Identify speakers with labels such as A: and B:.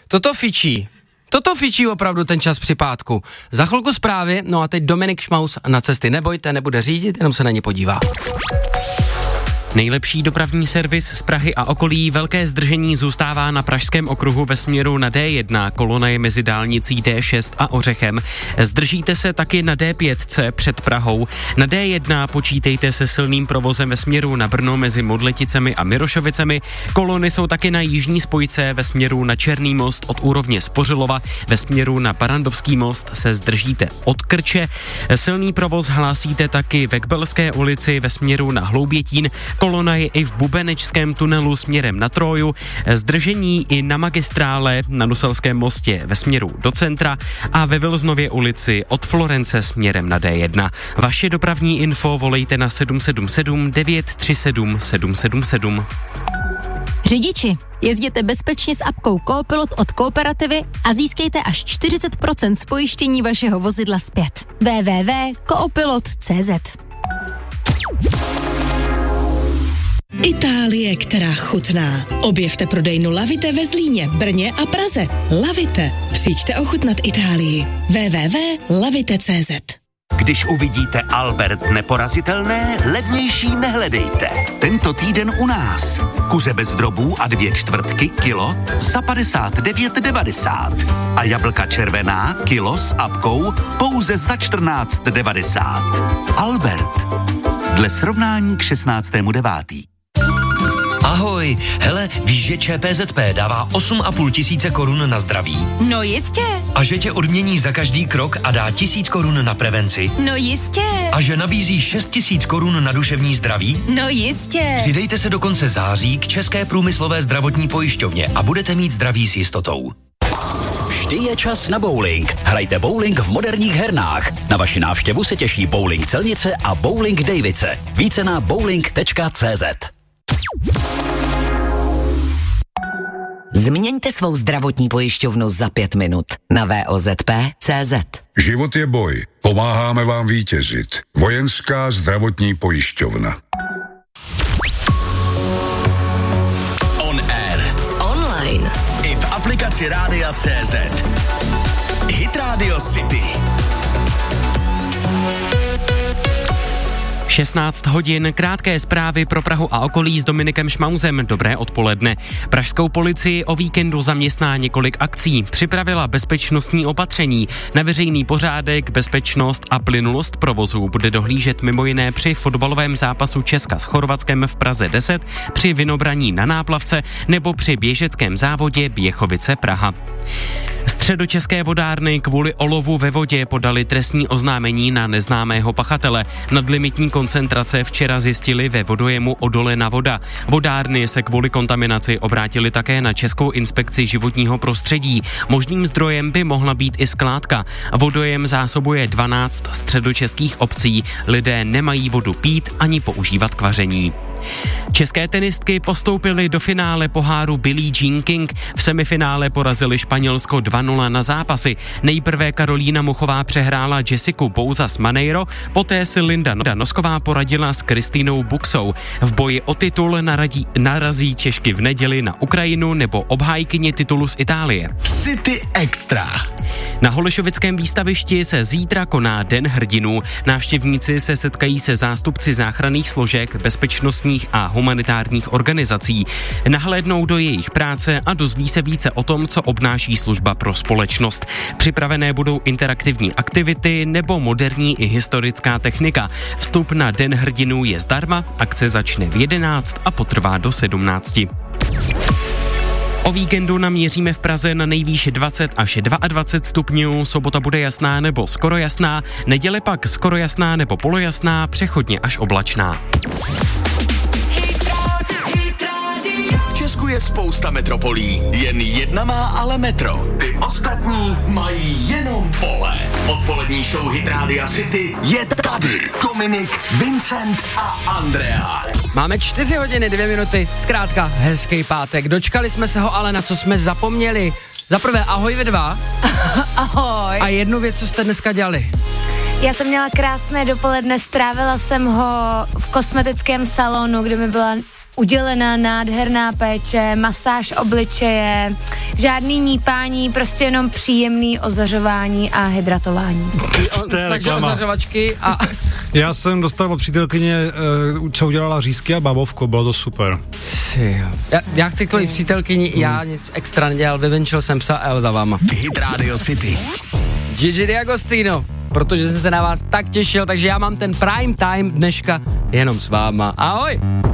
A: Toto fičí opravdu ten čas při pátku. Za chvilku zprávy, no a teď Dominik Šmaus na cesty. Nebojte, nebude řídit, jenom se na ně podívá.
B: Nejlepší dopravní servis z Prahy a okolí. Velké zdržení zůstává na pražském okruhu ve směru na D1. Kolona je mezi dálnicí D6 a Ořechem. Zdržíte se taky na D5 před Prahou. Na D1 počítejte se silným provozem ve směru na Brno mezi Modleticemi a Mirošovicemi. Kolony jsou taky na jižní spojce ve směru na Černý most od úrovně Spořilova. Ve směru na Barandovský most se zdržíte od Krče. Silný provoz hlásíte taky ve Kbelské ulici ve směru na Hloubětín. Kolona je i v Bubenečském tunelu směrem na Troju, zdržení i na magistrále na Nuselském mostě ve směru do centra a ve Vilznově ulici od Florence směrem na D1. Vaše dopravní info volejte na 777 937 777.
C: Řidiči, jezděte bezpečně s apkou Coopilot od Kooperativy a získejte až 40% z pojištění vašeho vozidla zpět. www.coopilot.cz.
D: Itálie, která chutná. Objevte prodejnu Lavite ve Zlíně, Brně a Praze. Lavite. Přijďte ochutnat Itálii. www.lavite.cz.
E: Když uvidíte Albert neporazitelné, levnější nehledejte. Tento týden u nás. Kuře bez drobů a 2/4 kilo za 59,90. A jablka červená kilo s apkou pouze za 14,90. Albert. Dle srovnání k 16.9.
F: Ahoj, hele, víš, že ČPZP dává 8,5 tisíce korun na zdraví?
C: No jistě.
F: A že tě odmění za každý krok a dá 1000 korun na prevenci?
C: No jistě.
F: A že nabízí 6 000 korun na duševní zdraví?
C: No jistě.
F: Přidejte se do konce září k České průmyslové zdravotní pojišťovně a budete mít zdraví s jistotou.
G: Vždy je čas na bowling. Hrajte bowling v moderních hernách. Na vaši návštěvu se těší Bowling Celnice a Bowling Davice. Více na bowling.cz.
H: Změňte svou zdravotní pojišťovnu za 5 minut na VOZP.cz.
I: Život je boj. Pomáháme vám vítězit. Vojenská zdravotní pojišťovna.
E: On air.
H: Online.
E: I v aplikaci Rádia.cz. Hit Radio City.
B: 16 hodin, krátké zprávy pro Prahu a okolí s Dominikem Šmausem. Dobré odpoledne. Pražskou policii o víkendu zaměstná několik akcí. Připravila bezpečnostní opatření. Na veřejný pořádek, bezpečnost a plynulost provozu bude dohlížet mimo jiné při fotbalovém zápasu Česka s Chorvatskem v Praze 10, při Vinobraní na Náplavce nebo při běžeckém závodě Běchovice Praha. Středočeské vodárny kvůli olovu ve vodě podali trestní oznámení na neznámého pachatele. Nadlimitní koncentrace včera zjistili ve vodojemu Odolena voda. Vodárny se kvůli kontaminaci obrátili také na Českou inspekci životního prostředí. Možným zdrojem by mohla být i skládka. Vodojem zásobuje 12 středočeských obcí. Lidé nemají vodu pít ani používat k vaření. České tenistky postoupily do finále poháru Billie Jean King. V semifinále porazili Španělsko 2-0 na zápasy. Nejprve Karolína Muchová přehrála Jessiku Bouzas Maneiro, poté si Linda Nosková poradila s Kristýnou Buxou. V boji o titul narazí Češky v neděli na Ukrajinu nebo obhájkyni titulu z Itálie.
E: City Extra.
B: Na Holešovickém výstavišti se zítra koná Den hrdinů. Návštěvníci se setkají se zástupci záchranných složek, bezpečnostních a humanitárních organizací. Nahlédnou do jejich práce a dozví se více o tom, co obnáší služba pro společnost. Připravené budou interaktivní aktivity nebo moderní i historická technika. Vstup na Den hrdinů je zdarma, akce začne v 11 a potrvá do 17. O víkendu naměříme v Praze na nejvýš 20 až 22 stupňů, sobota bude jasná nebo skoro jasná, neděle pak skoro jasná nebo polojasná, přechodně až oblačná.
E: V Česku je spousta metropolí, jen jedna má ale metro. Ty ostatní mají jenom pole. Odpolední show Hit Rádia City je tady. Dominik, Vincent a Andrea.
A: Máme 4 hodiny, 2 minuty, zkrátka hezký pátek. Dočkali jsme se ho, ale na co jsme zapomněli. Za prvé, ahoj vy dva.
J: Ahoj.
A: A jednu věc, co jste dneska dělali.
J: Já jsem měla krásné dopoledne, strávila jsem ho v kosmetickém salonu, kde mi byla udělená nádherná péče, masáž obličeje, žádný nípání, prostě jenom příjemný ozařování a hydratování.
A: Takže ozařovačky a...
K: Já jsem dostal od přítelkyně, co udělala řízky a babovko, bylo to super.
A: Já chci k tvojí přítelkyni, já nic extra nedělal, vyvenčil jsem psa a jel za váma.
G: Hit Radio City.
A: Gigi D'Agostino, protože jsem se na vás tak těšil, takže já mám ten prime time dneška jenom s váma. Ahoj!